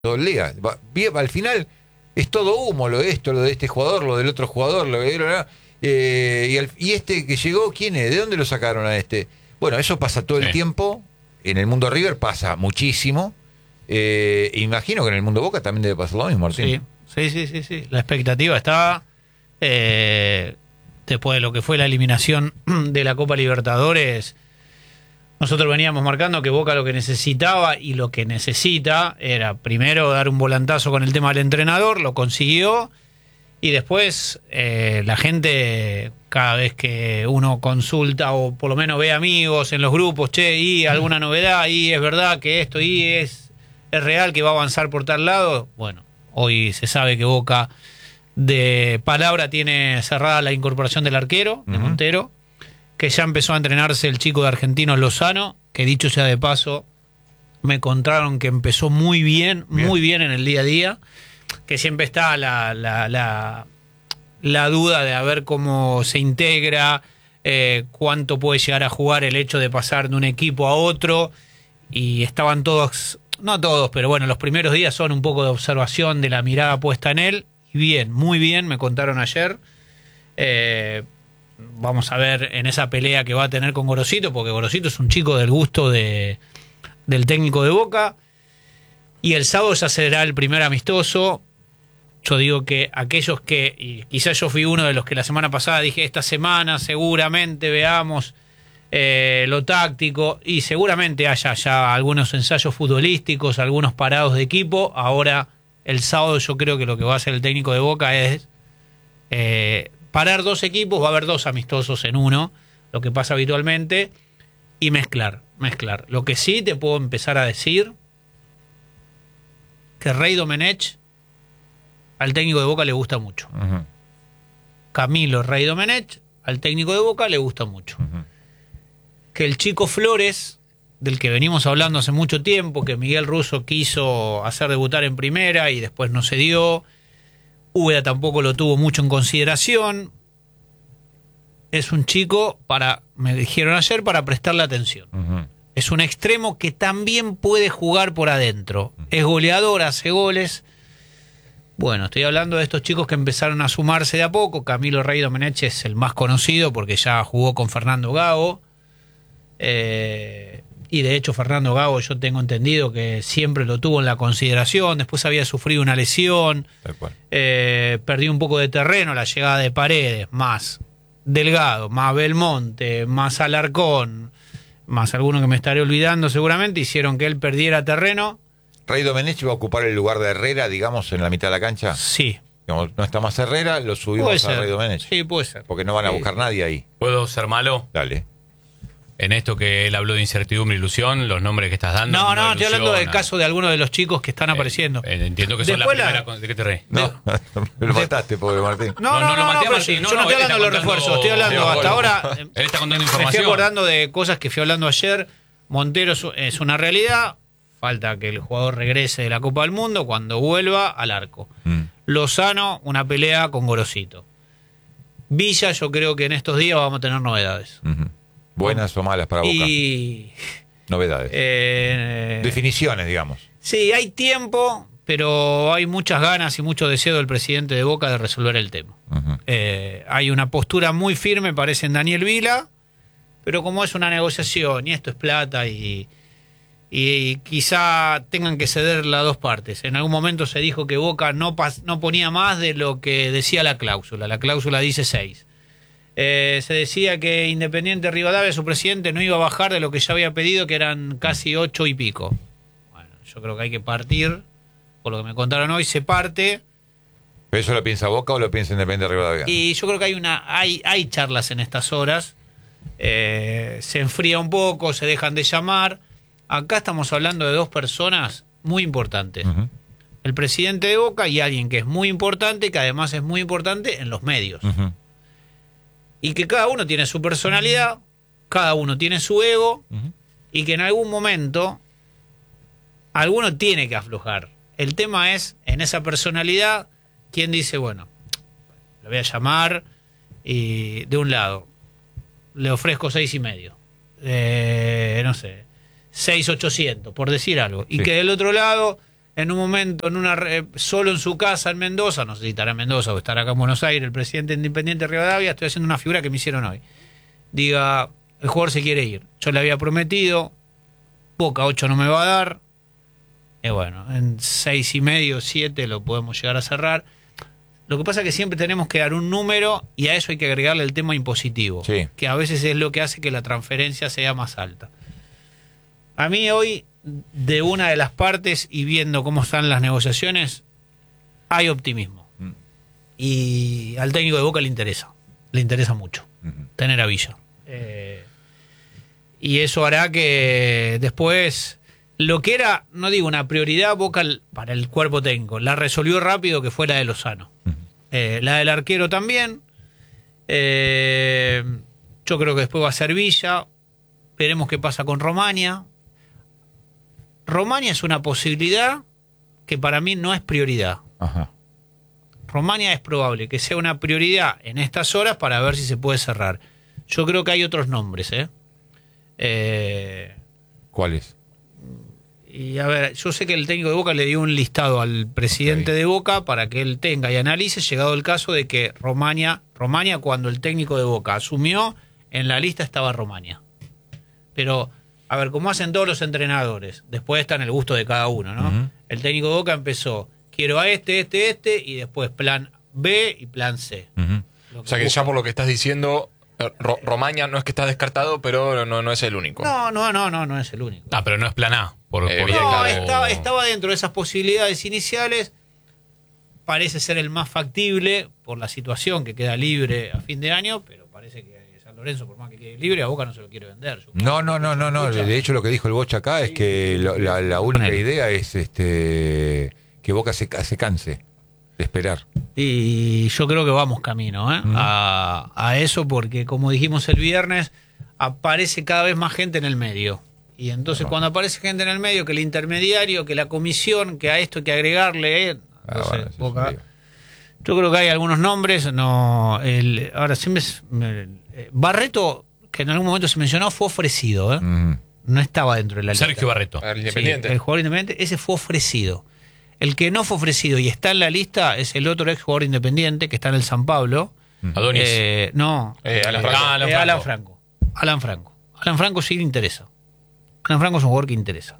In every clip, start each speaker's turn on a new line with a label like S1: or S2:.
S1: Liga. Al final es todo humo, lo de esto, lo de este jugador, lo del otro jugador, lo de... y este que llegó, ¿quién es? ¿De dónde lo sacaron a este? Bueno, eso pasa todo el tiempo. En el mundo River pasa muchísimo. Imagino que en el mundo Boca también debe pasar lo mismo, Martín.
S2: Sí. La expectativa estaba después de lo que fue la eliminación de la Copa Libertadores. Nosotros veníamos marcando que Boca lo que necesitaba y lo que necesita era primero dar un volantazo con el tema del entrenador, lo consiguió, y después la gente, cada vez que uno consulta o por lo menos ve amigos en los grupos, y alguna novedad, y es verdad que esto, y es real que va a avanzar por tal lado. Bueno, hoy se sabe que Boca de palabra tiene cerrada la incorporación del arquero, de Montero, que ya empezó a entrenarse el chico de Argentinos Lozano, que dicho sea de paso, me contaron que empezó muy bien en el día a día, que siempre está la duda de a ver cómo se integra, cuánto puede llegar a jugar el hecho de pasar de un equipo a otro, y estaban todos, no todos, pero bueno, los primeros días son un poco de observación de la mirada puesta en él, y bien, muy bien, me contaron ayer. Vamos a ver en esa pelea que va a tener con Gorosito, porque Gorosito es un chico del gusto del técnico de Boca. Y el sábado ya será el primer amistoso. Yo digo que aquellos que, y quizás yo fui uno de los que la semana pasada dije, esta semana seguramente veamos lo táctico, y seguramente haya ya algunos ensayos futbolísticos, algunos parados de equipo. Ahora, el sábado yo creo que lo que va a hacer el técnico de Boca es... parar dos equipos, va a haber dos amistosos en uno, lo que pasa habitualmente, y mezclar. Lo que sí te puedo empezar a decir, que Rey Domenech al técnico de Boca le gusta mucho. Camilo Rey Domenech al técnico de Boca le gusta mucho. Que el chico Flores, del que venimos hablando hace mucho tiempo, que Miguel Russo quiso hacer debutar en primera y después no se dio, Úbeda tampoco lo tuvo mucho en consideración. Es un chico me dijeron ayer, para prestarle atención. Es un extremo que también puede jugar por adentro. Es goleador, hace goles. Bueno, estoy hablando de estos chicos que empezaron a sumarse de a poco. Camilo Rey Domenech es el más conocido porque ya jugó con Fernando Gago. Y de hecho Fernando Gago, yo tengo entendido que siempre lo tuvo en la consideración. Después había sufrido una lesión, perdió un poco de terreno. La llegada de Paredes, más Delgado, más Belmonte, más Alarcón, más alguno que me estaré olvidando seguramente, hicieron que él perdiera terreno.
S1: ¿Rey Domenech va a ocupar el lugar de Herrera, digamos, en la mitad de la cancha?
S2: Sí.
S1: No está más Herrera, lo subimos a Rey Domenech.
S2: Sí, puede ser.
S1: Porque no van a buscar nadie ahí.
S3: ¿Puedo ser malo?
S1: Dale.
S3: En esto que él habló de incertidumbre, ilusión, los nombres que estás dando.
S2: No, estoy hablando del caso de algunos de los chicos que están apareciendo.
S3: Entiendo que son
S2: después
S3: la primera. ¿De qué te reís?
S1: No, lo mataste, pobre Martín.
S2: No, pero sí, yo no estoy hablando de los refuerzos, estoy hablando hasta ahora.
S3: Él está contando
S2: Me
S3: información.
S2: estoy acordando de cosas que fui hablando ayer. Montero es una realidad. Falta que el jugador regrese de la Copa del Mundo, cuando vuelva al arco. Lozano, una pelea con Gorosito. Villa, yo creo que en estos días vamos a tener novedades.
S1: Buenas o malas para Boca.
S2: Y
S1: novedades. Definiciones, digamos.
S2: Sí, hay tiempo, pero hay muchas ganas y mucho deseo del presidente de Boca de resolver el tema. Hay una postura muy firme, parece, en Daniel Vila, pero como es una negociación y esto es plata y quizá tengan que ceder las dos partes. En algún momento se dijo que Boca no ponía más de lo que decía la cláusula. La cláusula dice 6. Se decía que Independiente Rivadavia, su presidente, no iba a bajar de lo que ya había pedido, que eran casi 8 y pico. Bueno, yo creo que hay que partir. Por lo que me contaron hoy, se parte.
S1: ¿Pero eso lo piensa Boca o lo piensa Independiente Rivadavia?
S2: Y yo creo que hay charlas en estas horas. Se enfría un poco, se dejan de llamar. Acá estamos hablando de dos personas muy importantes. El presidente de Boca y alguien que es muy importante, que además es muy importante en los medios. Y que cada uno tiene su personalidad, cada uno tiene su ego, y que en algún momento alguno tiene que aflojar. El tema es, en esa personalidad, quién dice, bueno, lo voy a llamar, y de un lado le ofrezco 6,5. No sé, 6,800, por decir algo. Y que del otro lado en un momento, solo en su casa en Mendoza, no sé si estará en Mendoza o estará acá en Buenos Aires, el presidente Independiente Rivadavia, estoy haciendo una figura que me hicieron hoy. Diga, el jugador se quiere ir. Yo le había prometido, Boca 8 no me va a dar. Y bueno, en 6,5, 7 lo podemos llegar a cerrar. Lo que pasa es que siempre tenemos que dar un número y a eso hay que agregarle el tema impositivo,
S1: Sí.
S2: que a veces es lo que hace que la transferencia sea más alta. A mí hoy, de una de las partes y viendo cómo están las negociaciones, hay optimismo. Y al técnico de Boca le interesa mucho tener a Villa. Y eso hará que después, lo que era, no digo una prioridad, Boca para el cuerpo técnico, la resolvió rápido, que fue la de Lozano. La del arquero también. Yo creo que después va a ser Villa. Veremos qué pasa con Romaña. Romaña es una posibilidad que para mí no es prioridad.
S1: Ajá.
S2: Romaña es probable que sea una prioridad en estas horas para ver si se puede cerrar. Yo creo que hay otros nombres,
S1: ¿Cuáles?
S2: Y a ver, yo sé que el técnico de Boca le dio un listado al presidente de Boca para que él tenga y analice, llegado el caso de que Romaña, cuando el técnico de Boca asumió, en la lista estaba Romaña. Pero, a ver, como hacen todos los entrenadores, después está en el gusto de cada uno, ¿no? El técnico de Boca empezó, quiero a este, y después plan B y plan C.
S4: O sea que ya por lo que estás diciendo, Romaña no es que está descartado, pero no es el único.
S2: No es el único.
S3: Pero no es plan A.
S2: Estaba dentro de esas posibilidades iniciales. Parece ser el más factible por la situación que queda libre a fin de año, pero parece que San Lorenzo, por más que quede libre, a Boca no se lo quiere vender.
S1: No. De hecho, lo que dijo el Bocha acá es que la única idea es que Boca se canse de esperar.
S2: Y yo creo que vamos camino a eso, porque como dijimos el viernes, aparece cada vez más gente en el medio. Y entonces cuando aparece gente en el medio, que el intermediario, que la comisión, que a esto hay que agregarle, Boca, yo creo que hay algunos nombres. Ahora siempre Barreto, que en algún momento se mencionó, fue ofrecido. No estaba dentro de la lista.
S3: Sergio Barreto.
S4: El Independiente.
S2: Sí, el jugador independiente, ese fue ofrecido. El que no fue ofrecido y está en la lista es el otro ex jugador independiente que está en el San Pablo.
S3: Adonis.
S2: Alan Franco. Alan Franco sí le interesa. Alan Franco es un jugador que interesa.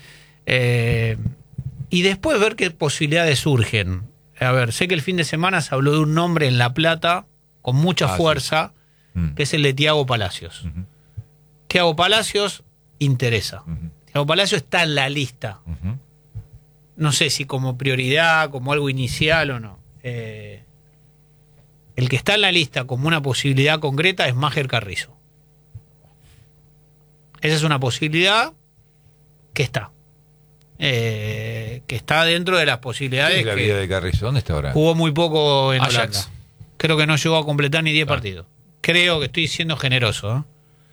S2: Y después ver qué posibilidades surgen. A ver, sé que el fin de semana se habló de un nombre en La Plata con mucha fuerza, que es el de Thiago Palacios. Thiago Palacios interesa. Thiago Palacios está en la lista. No sé si como prioridad, como algo inicial o no. El que está en la lista como una posibilidad concreta es Máger Carrizo. Esa es una posibilidad que está. Que está dentro de las posibilidades.
S1: ¿Qué es la vida de Carrizo? ¿Dónde está ahora?
S2: Jugó muy poco en
S3: Ajax.
S2: Holanda. Creo que no llegó a completar ni 10 partidos. Creo que estoy siendo generoso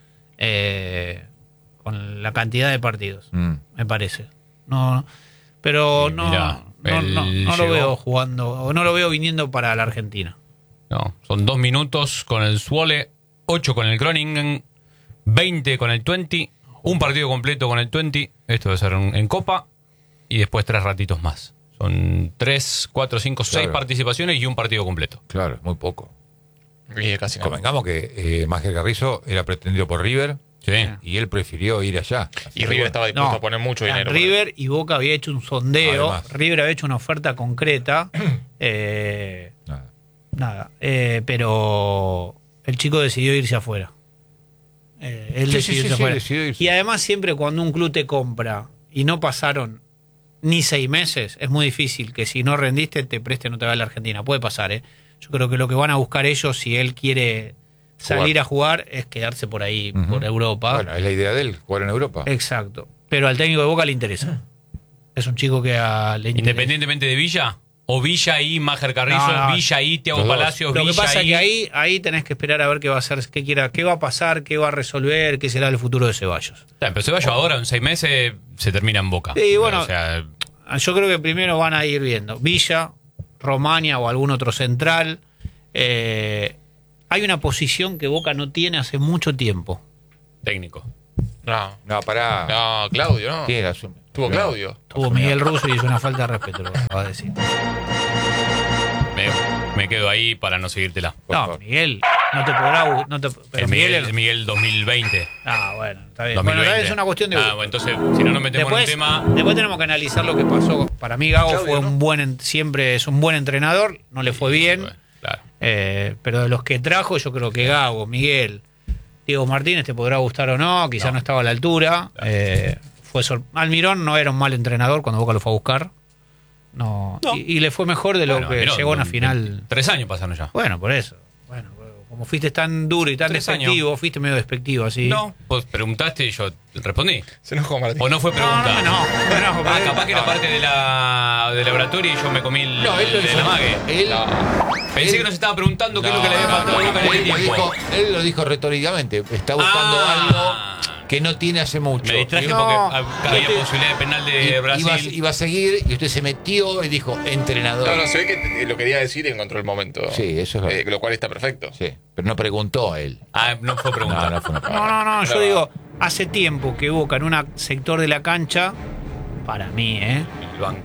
S2: con la cantidad de partidos, me parece. Pero no lo veo jugando, o no lo veo viniendo para la Argentina.
S3: No, son 2 minutos con el Zwolle, 8 con el Groningen, 20 con el Twente, un partido completo con el Twente, esto debe ser en Copa, y después 3 ratitos más. Son 3, 4, 5, 6 participaciones y un partido completo.
S1: Claro, muy poco.
S4: Y casi nada.
S1: Convengamos que Máger Carrizo era pretendido por River.
S3: Sí.
S1: Y él prefirió ir allá.
S4: Y River estaba dispuesto a poner mucho dinero.
S2: River y Boca había hecho un sondeo.
S1: Además.
S2: River había hecho una oferta concreta. Nada. Pero el chico decidió irse afuera. Él decidió irse afuera.
S1: Decidió irse.
S2: Y además siempre cuando un club te compra y no pasaron ni 6 meses, es muy difícil que si no rendiste te preste no te va a la Argentina. Puede pasar, Yo creo que lo que van a buscar ellos, si él quiere salir a jugar, es quedarse por ahí, por Europa.
S1: Bueno, es la idea de él, jugar en Europa.
S2: Exacto. Pero al técnico de Boca le interesa. Es un chico que le interesa.
S3: Independientemente de Villa, o Villa y Máger Carrizo,
S2: No.
S3: Villa y Thiago
S1: Los dos.
S3: Palacios,
S2: Lo que
S3: Villa
S2: pasa es
S3: y...
S2: que ahí tenés que esperar a ver qué va a hacer, qué va a pasar, qué va a resolver, qué será el futuro de Ceballos.
S3: Pero Ceballos ahora, en 6 meses, se termina en Boca.
S2: Sí, bueno,
S3: O sea,
S2: yo creo que primero van a ir viendo Villa, Romaña o algún otro central. Hay una posición que Boca no tiene hace mucho tiempo.
S3: técnico.
S1: No, pará.
S4: No, Claudio, ¿no?
S1: Tiene razón.
S4: Tuvo
S1: No.
S4: Claudio.
S2: Tuvo Miguel Russo y hizo una falta de respeto, lo que acaba de decir.
S3: Me quedo ahí para no seguírtela.
S1: Por
S2: No,
S1: favor.
S2: Miguel, no te podrá. No te, pero
S3: El
S2: Miguel,
S3: Miguel 2020.
S2: Ah, bueno, está bien.
S3: 2020.
S2: Bueno, también es una cuestión de.
S3: Bueno, entonces, si no nos metemos en un tema.
S2: Después tenemos que analizar lo que pasó. Para mí, Gago
S1: Claudio,
S2: fue
S1: ¿no?
S2: un buen. Siempre es un buen entrenador, no le fue bien.
S3: Claro.
S2: Pero de los que trajo, yo creo que Gago, Miguel, Diego Martínez, te podrá gustar o no, quizás no estaba a la altura. Almirón no era un mal entrenador cuando Boca lo fue a buscar. No. Y le fue mejor de lo
S3: Bueno,
S2: que
S3: Almirón,
S2: llegó a una final.
S3: 3 años pasaron ya.
S2: Bueno, por eso. Bueno, como fuiste tan duro y tan
S3: 3
S2: despectivo,
S3: años.
S2: fuiste medio despectivo así.
S3: No, vos preguntaste y yo respondí.
S4: Se enojó Martín.
S3: ¿O no fue pregunta?
S2: No.
S3: Capaz que era parte de la oratoria y yo me comí el
S1: No, él lo
S3: de
S1: hizo.
S3: la mague.
S1: Él,
S3: Pensé que nos estaba preguntando qué es lo que le había faltado a Boca en
S1: él
S3: el tiempo.
S1: él lo dijo retóricamente. Está buscando algo que no tiene hace mucho.
S3: Me distraje
S2: No,
S3: porque había posibilidad de penal de Brasil.
S1: Iba a seguir y usted se metió y dijo entrenador.
S4: No, se ve que lo quería decir y encontró el momento.
S1: Sí, eso es verdad.
S4: Lo cual está perfecto.
S1: Sí, pero no preguntó a él.
S3: No fue pregunta.
S1: No fue una palabra.
S2: No, yo digo, hace tiempo que Boca en un sector de la cancha, para mí,
S3: El banco.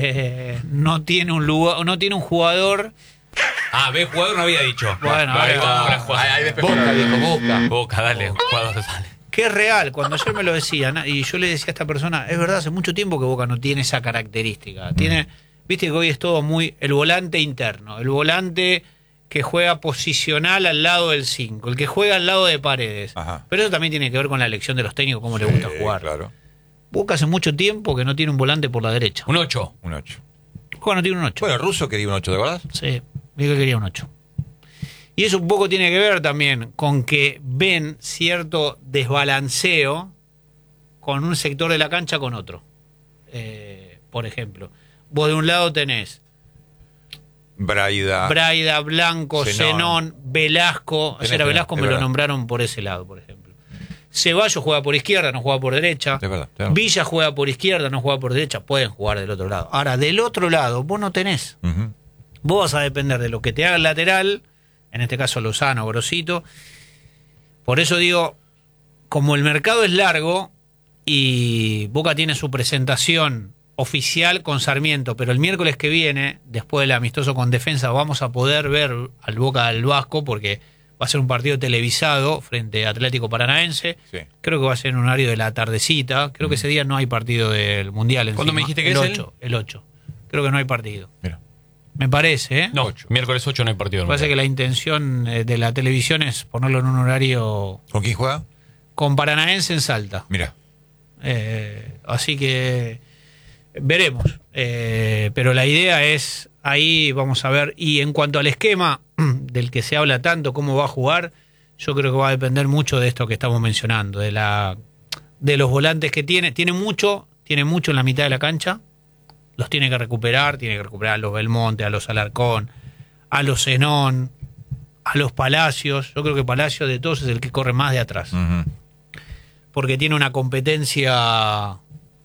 S2: no tiene un lugar, no tiene un jugador.
S3: Ve, jugador no había dicho.
S2: Bueno,
S3: Ahí
S2: ahí
S3: va,
S2: va.
S3: ahora jugador.
S4: Ahí después
S1: Boca, viejo, Boca.
S3: Boca, dale, jugador dale.
S2: Que es real, cuando ayer me lo decían, y yo le decía a esta persona, es verdad, hace mucho tiempo que Boca no tiene esa característica. Tiene, viste que hoy es todo muy el volante interno, el volante que juega posicional al lado del 5, el que juega al lado de Paredes.
S1: Ajá.
S2: Pero eso también tiene que ver con la elección de los técnicos, cómo le gusta jugar.
S1: Claro.
S2: Boca hace mucho tiempo que no tiene un volante por la derecha.
S3: Un 8.
S1: Un 8.
S2: Boca no tiene un 8.
S1: Bueno, Russo quería un 8, ¿te acordás?
S2: Sí, digo que quería un 8. Y eso un poco tiene que ver también con que ven cierto desbalanceo con un sector de la cancha con otro. Por ejemplo, vos de un lado tenés
S1: Braida.
S2: Blanco,
S1: Zenón.
S2: Zenón, Velasco.
S1: Tenés,
S2: Era Velasco,
S1: es
S2: me lo
S1: verdad.
S2: nombraron por ese lado, por ejemplo. Ceballos juega por izquierda, no juega por derecha.
S1: Es verdad, tenés.
S2: Villa juega por izquierda, no juega por derecha. Pueden jugar del otro lado. Ahora, del otro lado, vos no tenés.
S1: Ujú.
S2: Vos vas a depender de lo que te haga el lateral, en este caso Lozano, Grosito. Por eso digo, como el mercado es largo y Boca tiene su presentación oficial con Sarmiento, pero el miércoles que viene, después del amistoso con Defensa, vamos a poder ver al Boca del Vasco porque va a ser un partido televisado frente a Atlético Paranaense.
S1: Sí.
S2: Creo que va a ser en un horario de la tardecita. Creo que ese día no hay partido del Mundial.
S3: ¿Cuándo me dijiste que
S2: el
S3: es
S2: 8, el 8. Creo que no hay partido.
S1: Mira.
S2: Me parece, ¿eh?
S3: No, miércoles 8 no hay partido.
S2: Parece que la intención de la televisión es ponerlo en un horario
S1: ¿Con quién juega?
S2: con Paranaense en Salta.
S1: Mira.
S2: Así que veremos. Pero la idea es, ahí vamos a ver. Y en cuanto al esquema del que se habla tanto, cómo va a jugar, yo creo que va a depender mucho de esto que estamos mencionando, de los volantes que tiene. Tiene mucho en la mitad de la cancha. Los tiene que recuperar a los Belmonte, a los Alarcón, a los Zenón, a los Palacios. Yo creo que Palacios de todos es el que corre más de atrás.
S1: Ujú.
S2: Porque tiene una competencia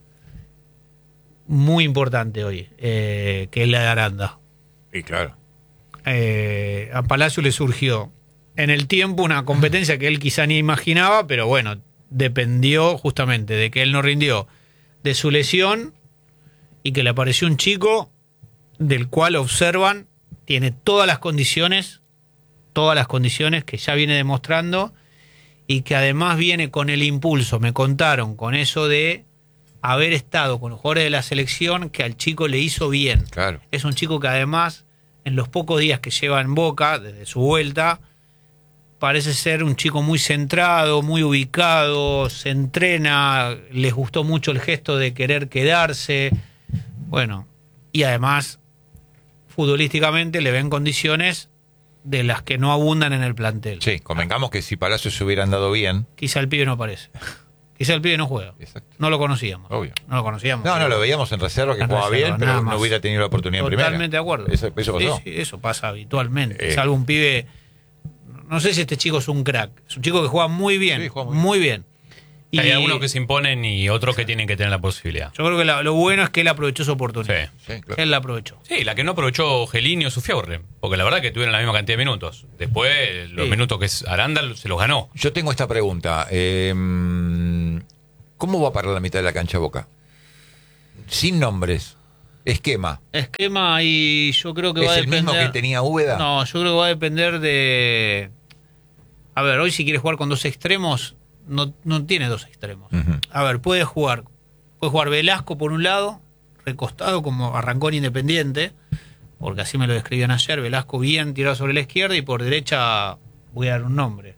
S2: muy importante hoy, que es la de Aranda.
S1: Y claro.
S2: A Palacio le surgió en el tiempo una competencia que él quizá ni imaginaba, pero bueno, dependió justamente de que él no rindió, de su lesión y que le apareció un chico del cual observan, tiene todas las condiciones que ya viene demostrando y que además viene con el impulso, me contaron, con eso de haber estado con los jugadores de la selección que al chico le hizo bien.
S1: Claro.
S2: Es un chico que además, en los pocos días que lleva en Boca, desde su vuelta, parece ser un chico muy centrado, muy ubicado, se entrena, les gustó mucho el gesto de querer quedarse. Bueno, y además, futbolísticamente le ven condiciones de las que no abundan en el plantel.
S1: Sí, convengamos que si Palacios se hubiera andado bien.
S2: Quizá el pibe no aparece. Quizá el pibe no juega.
S1: Exacto.
S2: No lo conocíamos.
S1: Obvio.
S2: No lo conocíamos.
S1: No, lo veíamos en reserva que
S2: En
S1: jugaba
S2: reserva,
S1: bien, pero
S2: nada
S1: no
S2: más.
S1: hubiera tenido la oportunidad en primera.
S2: Totalmente de acuerdo.
S1: Eso pasó.
S2: Sí, eso pasa habitualmente.
S1: Eh.
S2: Salvo un pibe. No sé si este chico es un crack. Es un chico que juega muy bien.
S1: Sí, juega
S2: muy bien. Y
S3: Hay algunos que se imponen y otros que tienen que tener la posibilidad.
S2: yo creo que lo bueno es que él aprovechó su oportunidad.
S3: Sí.
S1: Sí, claro.
S2: Él la aprovechó.
S3: Sí, la que no aprovechó Gelini o Sufiaurre, porque la verdad que tuvieron la misma cantidad de minutos. Después, los
S2: Sí.
S3: minutos que es Aranda se los ganó.
S1: Yo tengo esta pregunta. ¿Cómo va para la mitad de la cancha Boca? Sin nombres. Esquema.
S2: Esquema y yo creo que
S1: ¿Es
S2: va a
S1: el
S2: depender...
S1: mismo que tenía Úbeda?
S2: No, yo creo que va a depender de... A ver, hoy si quieres jugar con dos extremos, no tiene dos extremos.
S1: Ujú.
S2: A ver, puede jugar Velasco por un lado, recostado como arrancó en Independiente, porque así me lo describían ayer, Velasco bien tirado sobre la izquierda y por derecha voy a dar un nombre.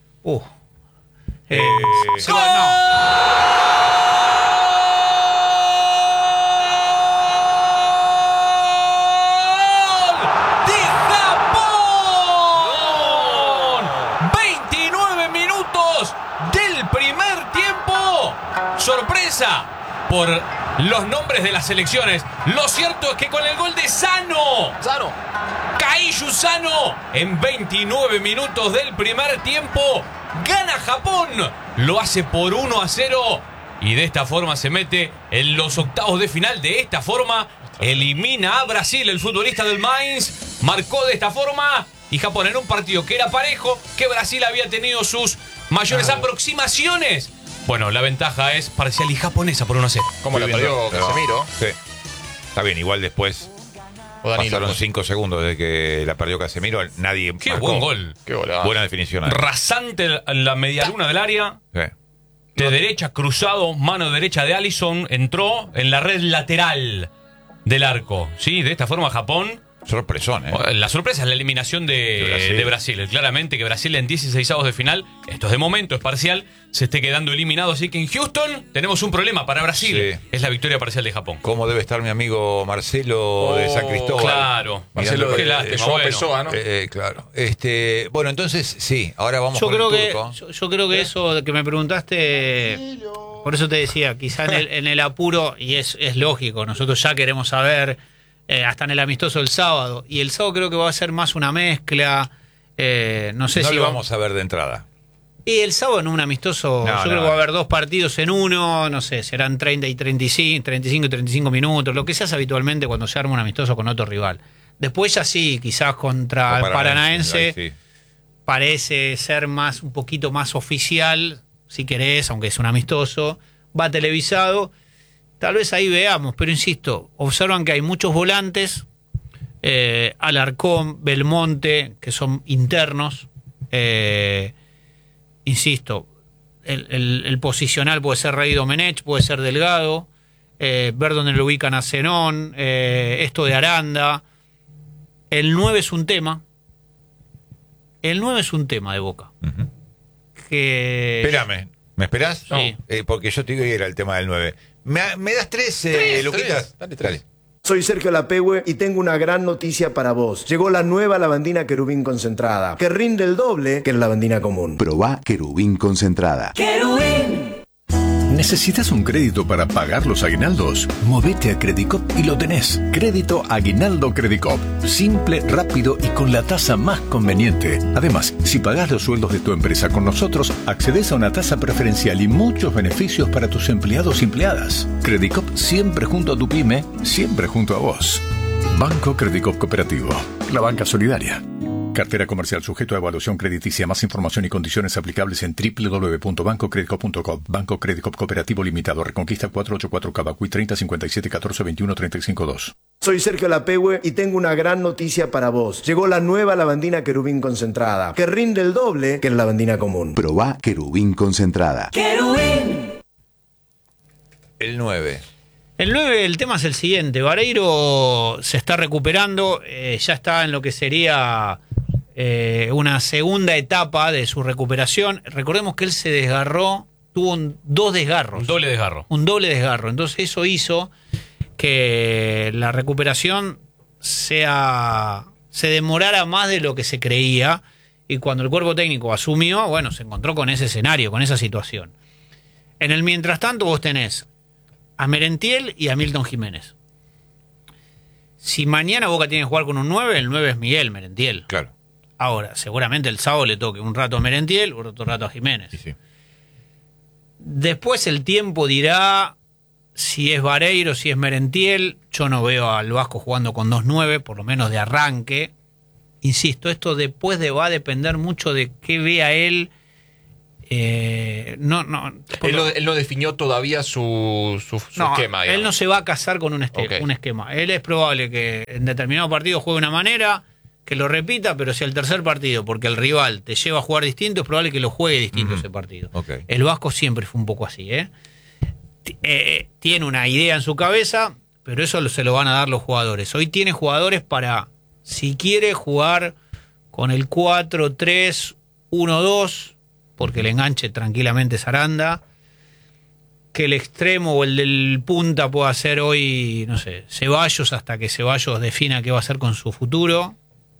S3: ¡De Japón! 29 minutos del primer tiempo. Sorpresa por los nombres de las selecciones. Lo cierto es que con el gol de Sano, Kaiju Sano, en 29 minutos del primer tiempo, gana Japón. Lo hace por 1-0 y de esta forma se mete en los octavos de final. De esta forma elimina a Brasil. El futbolista del Mainz marcó de esta forma y Japón en un partido que era parejo, que Brasil había tenido sus mayores aproximaciones. Bueno, la ventaja es parcial y japonesa por 1-0.
S4: Como la perdió Casemiro.
S1: Sí. Está bien, igual después
S4: O Danilo.
S1: pasaron 5 segundos desde que la perdió Casemiro. Nadie
S3: Qué
S1: marcó.
S3: buen gol.
S4: Qué volada.
S1: Buena definición.
S3: Rasante en la medialuna del área.
S1: Sí.
S3: De derecha, cruzado, mano derecha de Alisson. Entró en la red lateral del arco. Sí, de esta forma Japón.
S1: Sorpresón,
S3: La sorpresa es la eliminación de Brasil. Claramente que Brasil en 16avos de final, esto es de momento, es parcial, se esté quedando eliminado. Así que en Houston tenemos un problema para Brasil.
S1: Sí.
S3: Es la victoria parcial de Japón.
S1: ¿Cómo debe estar mi amigo Marcelo de San Cristóbal?
S3: Claro.
S4: Marcelo
S3: Qué
S4: de
S3: lástima,
S4: Joao
S3: bueno.
S4: Pessoa, ¿no?
S1: Claro. Bueno, entonces sí, ahora vamos
S2: Yo
S1: con
S2: creo
S1: el
S2: que
S1: turco.
S2: yo creo que eso que me preguntaste, por eso te decía, quizá en el apuro, y es lógico, nosotros ya queremos saber, hasta en el amistoso del sábado, y el sábado creo que va a ser más una mezcla, no sé
S1: No
S2: si
S1: lo vamos a ver de entrada.
S2: Y el sábado en un amistoso, yo creo que va a haber 2 partidos en uno, no sé, serán 30 y 35, 35 y 35 minutos, lo que se hace habitualmente cuando se arma un amistoso con otro rival. Después ya sí, quizás contra el Paranaense,
S1: Ahí sí.
S2: parece ser un poquito más oficial, si querés, aunque es un amistoso, va televisado, tal vez ahí veamos, pero insisto, observan que hay muchos volantes, Alarcón, Belmonte, que son internos, insisto, el posicional puede ser Rey Domenech, puede ser Delgado, ver dónde lo ubican a Zenón, esto de Aranda. El 9 es un tema. El 9 es un tema de Boca.
S1: Ujú.
S2: Que...
S1: Espérame, ¿me esperás?
S2: Sí.
S1: Porque yo te digo que era el tema del 9. ¿Me das 3, Luquitas?
S4: Dale, 3.
S5: Soy Sergio Lapehue y tengo una gran noticia para vos. Llegó la nueva lavandina querubín concentrada, que rinde el doble que la lavandina común.
S6: Probá querubín concentrada.
S7: ¿Necesitas un crédito para pagar los aguinaldos? Movete a Credicop y lo tenés. Crédito Aguinaldo Credicop. Simple, rápido y con la tasa más conveniente. Además, si pagás los sueldos de tu empresa con nosotros, accedes a una tasa preferencial y muchos beneficios para tus empleados y empleadas. Credicop siempre junto a tu pyme, siempre junto a vos. Banco Credicop Cooperativo. La banca solidaria. Cartera comercial sujeto a evaluación crediticia. Más información y condiciones aplicables en www.bancocredicop.com. Banco Credicop Cooperativo Limitado. Reconquista 484 Cavacuy 30 57 14 21 35 2.
S5: Soy Sergio Lapehue y tengo una gran noticia para vos. Llegó la nueva lavandina querubín concentrada, que rinde el doble que la lavandina común.
S6: Probá querubín concentrada.
S1: El 9.
S2: El 9, el tema es el siguiente. Vareiro se está recuperando, ya está en lo que sería una segunda etapa de su recuperación. Recordemos que él se desgarró, tuvo 2 desgarros.
S3: Un doble desgarro.
S2: Un doble desgarro. Entonces eso hizo que la recuperación se demorara más de lo que se creía. Y cuando el cuerpo técnico asumió, bueno, se encontró con ese escenario, con esa situación. En el mientras tanto vos tenés a Merentiel y a Milton Jiménez. Si mañana Boca tiene que jugar con un 9, el 9 es Miguel Merentiel.
S1: Claro.
S2: Ahora, seguramente el sábado le toque un rato a Merentiel, otro rato a Jiménez.
S1: Sí, sí.
S2: Después el tiempo dirá si es Vareiro, si es Merentiel. Yo no veo al Vasco jugando con 2-9, por lo menos de arranque. Insisto, esto después va a depender mucho de qué vea él no.
S4: Él no definió todavía su esquema.
S2: Él no se va a casar con un esquema. Él es probable que en determinado partido juegue de una manera, que lo repita, pero si el tercer partido, porque el rival te lleva a jugar distinto, es probable que lo juegue distinto ese partido.
S1: Okay.
S2: El Vasco siempre fue un poco así, tiene una idea en su cabeza, pero eso se lo van a dar los jugadores. Hoy tiene jugadores para, si quiere, jugar con el 4-3-1-2, porque el enganche tranquilamente es Aranda, que el extremo o el del punta pueda ser hoy, no sé, Ceballos, hasta que Ceballos defina qué va a hacer con su futuro.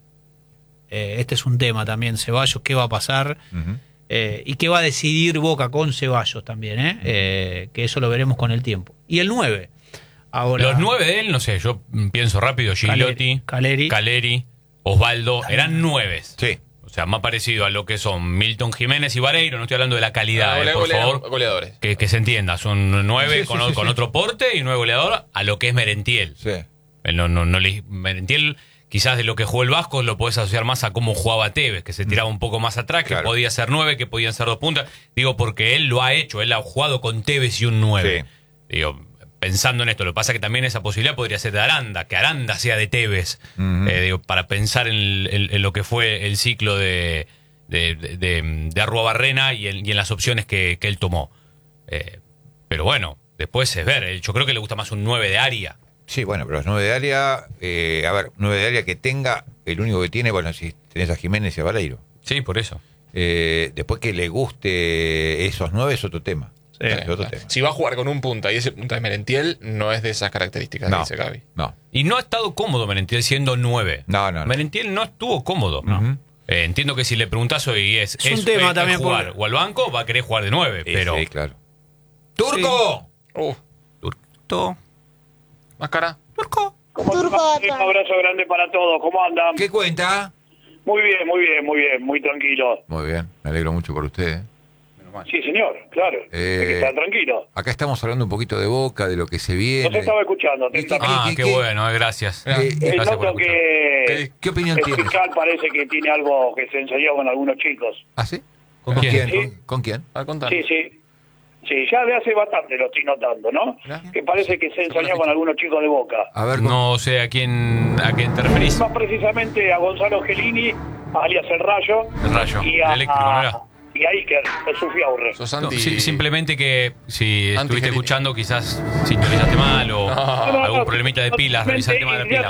S2: Este es un tema también, Ceballos, qué va a pasar, y qué va a decidir Boca con Ceballos también, que eso lo veremos con el tiempo. Y el 9. Ahora,
S3: los 9 de él, no sé, yo pienso rápido, Gigliotti, Caleri, Osvaldo, eran 9.
S1: Sí.
S3: O sea, más parecido a lo que son Milton Jiménez y Vareiro, no estoy hablando de la calidad, por favor.
S4: Goleadores.
S3: Que se entienda, son 9 con otro porte y 9 goleador a lo que es Merentiel.
S1: Sí.
S3: Merentiel, quizás de lo que jugó el Vasco, lo podés asociar más a cómo jugaba Tevez, que se tiraba un poco más atrás, que podía ser 9, que podían ser 2 puntas. Digo, porque él lo ha hecho, él ha jugado con Tevez y un 9. Sí. Digo, pensando en esto, lo que pasa es que también esa posibilidad podría ser de Aranda, que Aranda sea de Tevez, para pensar en lo que fue el ciclo de Arruabarrena y en las opciones que él tomó. Pero bueno, después es ver, yo creo que le gusta más un 9 de área.
S1: Sí, bueno, pero los 9 de área, 9 de área que tenga, el único que tiene, bueno, si tenés a Jiménez y a Vareiro.
S3: Sí, por eso.
S1: Después que le guste esos 9 es otro tema.
S2: Sí.
S1: Es otro tema.
S4: Si va a jugar con un punta y ese punta es Merentiel, no es de esas características, dice Gaby.
S1: No.
S3: Y no ha estado cómodo Merentiel siendo 9.
S1: No.
S3: Merentiel no estuvo cómodo. Entiendo que si le preguntás hoy es
S2: un tema también
S3: jugar o al banco, va a querer jugar de 9. Pero...
S1: Sí, claro. ¡Turco!
S3: Turco.
S4: Máscara.
S3: Turco.
S8: Un abrazo grande para todos. ¿Cómo andan?
S1: ¿Qué cuenta?
S8: Muy bien, muy tranquilo.
S1: Muy bien, me alegro mucho por usted.
S8: Sí, señor, claro. Hay que estar tranquilo.
S1: Acá estamos hablando un poquito de Boca, de lo que se viene.
S8: Nos estaba escuchando.
S3: Qué bueno, gracias.
S8: Noto que
S1: ¿Qué opinión
S8: el
S1: tienes?
S8: fiscal parece que tiene algo que se ensayó con algunos chicos.
S1: ¿Ah, sí?
S3: ¿Con quién?
S8: ¿Sí?
S1: ¿Con quién?
S8: Sí, ya de hace bastante lo estoy notando, ¿no? Que parece que se ensayó con algunos chicos de Boca.
S1: A ver,
S3: no sé a quién te referís.
S8: Más precisamente a Gonzalo Gelini, alias El Rayo.
S3: El Rayo,
S8: y
S3: el eléctrico, ¿no era?
S8: Y a Iker, Jesús Fiaurre.
S3: Simplemente que si estuviste escuchando, quizás sintonizaste mal o algún problemita de pilas, revisar el tema de la pila.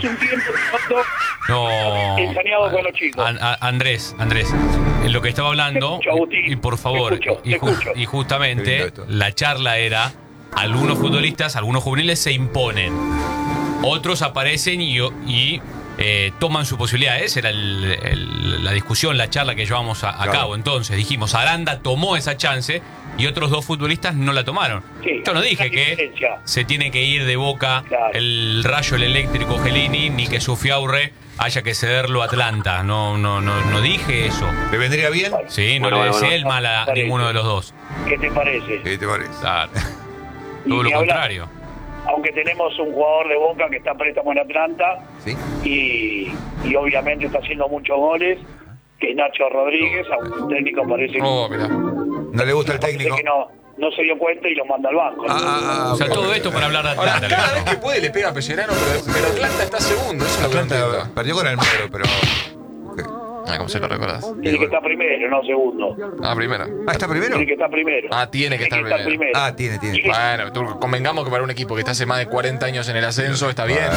S3: No,
S8: ensañado con los chicos.
S3: Andrés, lo que estaba hablando, y por favor, y justamente la charla era, algunos futbolistas, algunos juveniles se imponen, otros aparecen y toman su posibilidad. Esa era la discusión, la charla que llevamos a cabo. Entonces dijimos, Aranda tomó esa chance y otros 2 futbolistas no la tomaron. Yo no dije que se tiene que ir de Boca el Rayo, el eléctrico Gelini, ni que Sufiaurre haya que cederlo a Atlanta. No dije eso.
S1: ¿Le vendría bien?
S3: Sí, no le deseo el mal a ninguno de los 2.
S8: ¿Qué te parece?
S1: ¿Qué te parece?
S3: Claro. Todo lo contrario.
S8: Aunque tenemos un jugador de Boca que está a préstamo en Atlanta,
S1: ¿sí?
S8: y obviamente está haciendo muchos goles, que es Nacho Rodríguez, aunque un técnico parece que
S1: no le gusta el técnico.
S8: Que no se dio cuenta y lo manda al banco.
S3: O sea, todo esto para hablar de Atlanta.
S4: Ahora, cada vez que puede le pega a Pellerano, pero Atlanta está segundo. Eso es lo que
S1: Atlanta perdió con el Negro, pero...
S4: ¿Cómo se lo recordás?
S8: Tiene que estar primero, no segundo.
S4: Primero.
S1: ¿Está primero?
S8: Tiene que estar primero.
S4: Tiene que estar primero.
S1: Tiene.
S4: Bueno, convengamos que para un equipo que está hace más de 40 años en el ascenso está bien.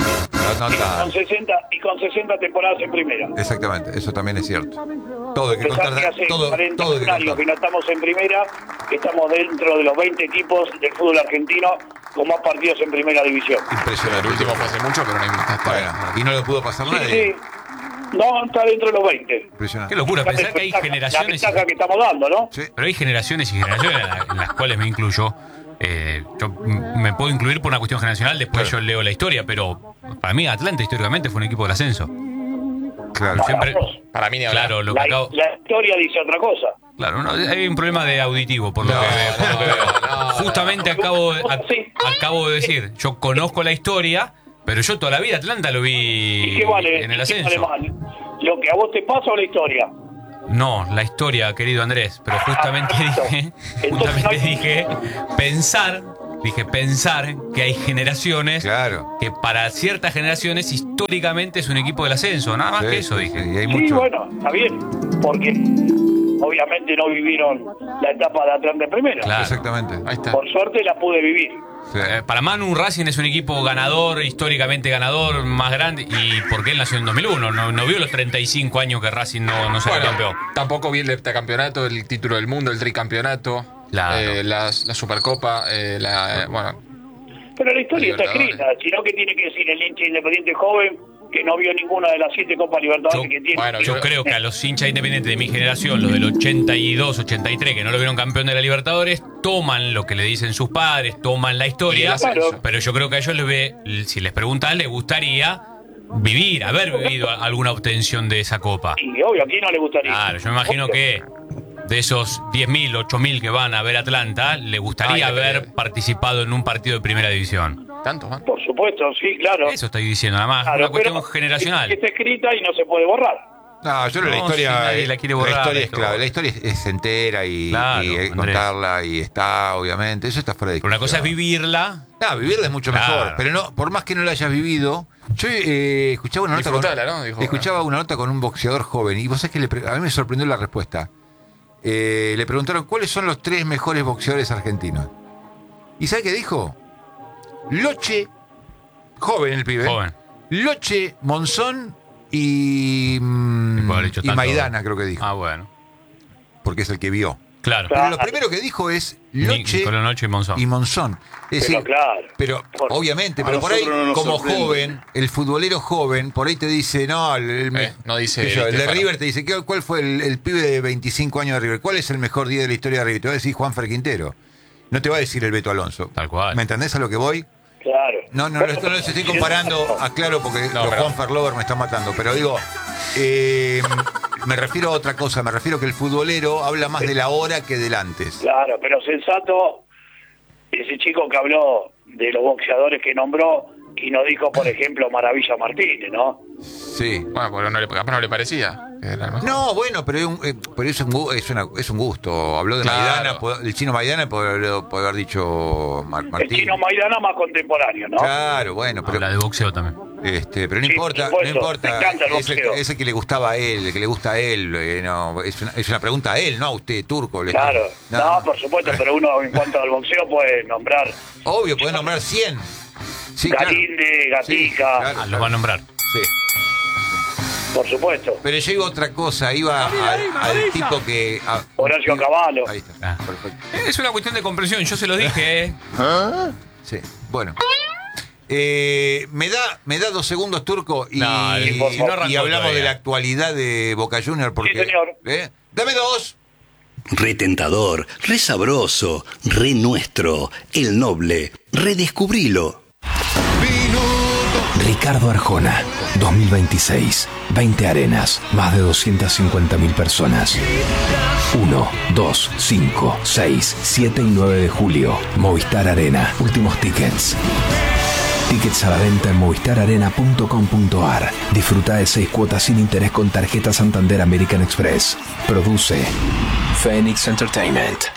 S8: Con 60 temporadas en primera.
S1: Exactamente, eso también es cierto. Todo hay que contar. Todo hay que contar.
S8: Que no estamos en primera, estamos dentro de los 20 equipos del fútbol argentino con más partidos en primera división.
S1: Impresionante.
S4: El último fue hace mucho, pero no importa.
S1: Y no le pudo pasar nadie.
S8: Sí. No, está dentro de los 20.
S1: Impresionante.
S3: Qué locura, pensar que hay generaciones.
S8: La ventaja que estamos dando, ¿no?
S1: Sí.
S3: Pero hay generaciones y generaciones en las cuales me incluyo. Yo me puedo incluir por una cuestión generacional, después yo leo la historia, pero para mí Atlanta históricamente fue un equipo del ascenso.
S1: Claro.
S3: Siempre,
S4: para mí ni
S3: claro, lo que acabo...
S8: La historia dice otra cosa.
S3: Claro, no, hay un problema de auditivo, por lo que veo. Justamente acabo de decir, yo conozco la historia, pero yo toda la vida Atlanta lo vi
S8: ¿Y qué vale?
S3: en el ascenso.
S8: ¿Qué vale más? ¿Lo que a vos te pasa o la historia?
S3: No, la historia, querido Andrés, pero justamente dije pensar que hay generaciones
S1: Claro.
S3: que para ciertas generaciones históricamente es un equipo del ascenso, nada más
S1: Sí,
S3: que eso dije.
S1: y hay
S8: Sí,
S1: mucho.
S8: bueno, está bien, porque obviamente no vivieron la etapa de Atlanta en primera.
S3: Claro.
S1: Exactamente.
S4: Ahí está.
S8: Por suerte la pude vivir.
S1: Sí.
S3: Para Manu, Racing es un equipo ganador, históricamente ganador, más grande, y porque él nació en 2001, no vio los 35 años que Racing no salió
S4: Bueno,
S3: campeón.
S4: tampoco vi el heptacampeonato, el título del mundo, el tricampeonato,
S3: Claro.
S4: la Supercopa, bueno.
S8: Pero la historia está
S4: Libertadores.
S8: escrita, sino que tiene que decir el hincha independiente joven que no vio ninguna de las 7 Copas Libertadores que tiene.
S4: bueno,
S3: Yo creo que a los hinchas independientes de mi generación, los del 82, 83, que no lo vieron campeón de la Libertadores, toman lo que le dicen sus padres, toman la historia,
S8: Claro.
S3: pero yo creo que a ellos si les preguntan, les gustaría haber vivido alguna obtención de esa copa.
S8: Y obvio, ¿a quién no le gustaría?
S3: Claro, yo me imagino que de esos 10.000, 8.000 que van a ver Atlanta, le gustaría haber participado en un partido de primera división.
S4: Tantos, ¿no?
S8: Por supuesto, sí, claro.
S3: Eso estoy diciendo, nada más,
S8: Claro,
S3: una cuestión
S8: pero
S3: generacional.
S8: Está escrita y no se puede borrar.
S1: No, yo creo que la
S3: No,
S1: historia.
S3: si nadie la quiere borrar,
S1: la historia es
S3: esto.
S1: clave. La historia es entera y,
S3: Claro,
S1: y hay que
S3: Andrés.
S1: contarla y está, obviamente. Eso está fuera de
S3: Pero una cosa es
S1: discusión.
S3: vivirla.
S1: No, vivirla es mucho
S3: Claro.
S1: mejor. Pero no, por más que no la hayas vivido. Yo escuchaba una nota.
S4: Disfrutala, ¿no? Dijo,
S1: escuchaba una nota con un boxeador joven. Y vos sabés que a mí me sorprendió la respuesta. Le preguntaron cuáles son los 3 mejores boxeadores argentinos. ¿Y sabés qué dijo? Loche, joven el pibe.
S3: Joven.
S1: Loche, Monzón y
S3: puede haber dicho tanto.
S1: Maidana, creo que dijo.
S3: Ah, bueno.
S1: Porque es el que vio.
S3: Claro.
S1: Pero lo primero que dijo es Loche
S3: Nicolás Noche y Monzón.
S1: y Monzón. Es decir,
S8: Pero claro.
S1: pero
S8: Por-
S1: obviamente,
S5: a
S1: pero por ahí,
S5: nosotros no nos
S1: como
S5: sorprende.
S1: joven, el futbolero joven, por ahí te dice, no,
S4: no dice
S1: qué sé yo, el de
S4: Estefano.
S1: River te dice, ¿cuál fue el pibe de 25 años de River? ¿Cuál es el mejor día de la historia de River? Te va a decir Juanfer Quintero. No te va a decir el Beto Alonso.
S3: Tal cual.
S1: ¿Me entendés a lo que voy?
S8: Claro.
S1: No, esto no les estoy comparando, aclaro, porque
S4: No,
S1: los
S4: pero-
S1: Juanfer Lover me están matando, pero digo, me refiero a otra cosa, me refiero que el futbolero habla más de la hora que del antes.
S8: Claro, pero sensato, ese chico que habló de los boxeadores que nombró y no dijo, por ejemplo, Maravilla Martínez, ¿no?
S1: Sí.
S4: Bueno, porque capaz no le parecía. que era el mejor.
S1: No, bueno, pero es un gusto. Habló de
S4: Claro.
S1: Maidana, el chino Maidana puede haber dicho
S8: El
S1: Martín.
S8: chino Maidana más contemporáneo, ¿no?
S1: Claro, bueno, pero
S3: Habla de boxeo también.
S1: pero no
S8: Sí,
S1: importa,
S8: por
S1: no
S8: supuesto,
S1: importa.
S8: me encanta el boxeo.
S1: Es el que le gustaba a él, el que le gusta a él. No, es una pregunta a él, no a usted, turco.
S8: Claro, no, por supuesto, pero uno en cuanto al boxeo puede nombrar
S1: Obvio, puede nombrar 100. Sí, claro.
S8: Galinde, Gatica,
S1: Sí, claro.
S3: Ah, los va a nombrar.
S1: Sí.
S8: por supuesto.
S1: Pero yo iba a otra cosa, iba al tipo que...
S8: Horacio Cavallo.
S1: Ahí está,
S3: Ah.
S1: perfecto.
S3: Es una cuestión de comprensión, yo se lo dije, ¿eh?
S1: Sí, bueno. Me da 2 segundos, Turco, y,
S3: No,
S1: y-
S8: por favor.
S1: y hablamos
S3: todavía.
S1: de la actualidad de Boca Juniors. Porque,
S8: Sí, señor.
S1: Dame 2.
S9: Re tentador, re sabroso, re nuestro, el noble, redescubrilo. Ricardo Arjona, 2026, 20 arenas, más de 250.000 personas. 1, 2, 5, 6, 7 y 9 de julio, Movistar Arena, últimos tickets. Tickets a la venta en movistararena.com.ar. Disfruta de 6 cuotas sin interés con tarjeta Santander American Express. Produce Phoenix Entertainment.